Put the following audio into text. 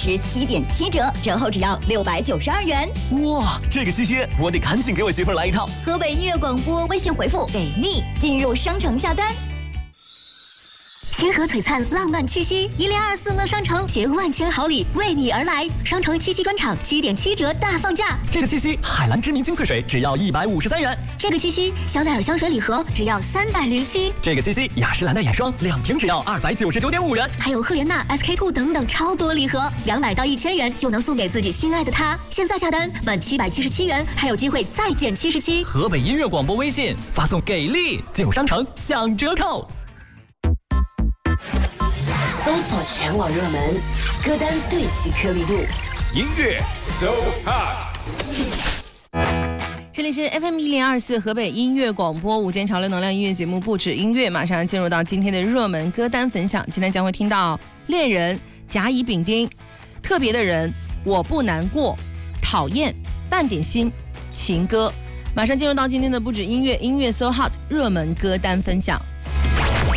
97.7折，折后只要692元。 哇，这个七夕我得赶紧给我媳妇儿来一套。 河北音乐广播微信回复“给力”进入商城下单。星河璀璨，浪漫七夕，1024乐商城携万千好礼为你而来。商城七夕专场7.7折大放价。 这个七夕，海蓝知名精粹水只要153元。 这个七夕，香奈儿香水礼盒只要307。 这个七夕，雅诗兰黛眼霜2瓶只要299.5元。 还有赫莲娜、SK-II 等等超多礼盒，200到1000元就能送给自己心爱的他。现在下单满777元，还有机会再减77。 河北音乐广播微信发送“给力”进入商城享折扣。 搜索全网热门歌单，对齐颗粒度， 音乐 So Hot。 这里是 FM1024河北音乐广播午间潮流能量音乐节目不止音乐，马上进入到今天的热门歌单分享。今天将会听到恋人、甲乙丙丁、特别的人、我不难过、讨厌、半点心、情歌。马上进入到今天的不止音乐 So Hot 热门歌单分享。